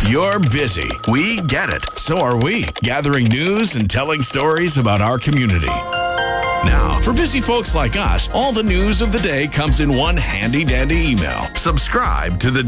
You're busy. We get it. So are we. Gathering news and telling stories about our community. Now, for busy folks like us, all the news of the day comes in one handy-dandy email. Subscribe to the